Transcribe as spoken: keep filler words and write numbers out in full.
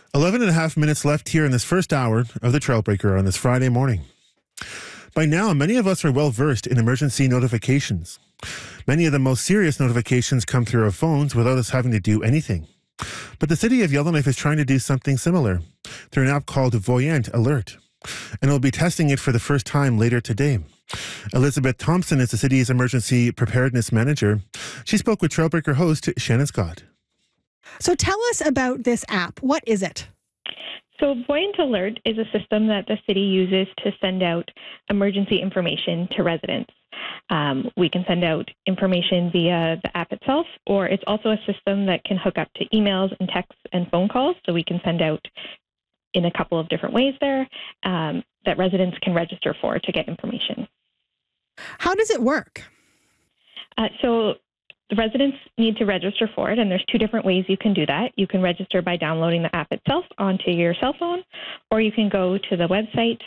eleven and a half minutes left here in this first hour of the Trailbreaker on this Friday morning. By now, many of us are well versed in emergency notifications. Many of the most serious notifications come through our phones without us having to do anything. But the city of Yellowknife is trying to do something similar through an app called Voyant Alert, and will be testing it for the first time later today. Elizabeth Thompson is the city's emergency preparedness manager. She spoke with Trailbreaker host Shannon Scott. So tell us about this app. What is it? So Voyant Alert is a system that the city uses to send out emergency information to residents. Um, we can send out information via the app itself, or it's also a system that can hook up to emails and texts and phone calls. So we can send out in a couple of different ways there um, that residents can register for to get information. How does it work? Uh, so the residents need to register for it, and there's two different ways you can do that. You can register by downloading the app itself onto your cell phone, or you can go to the website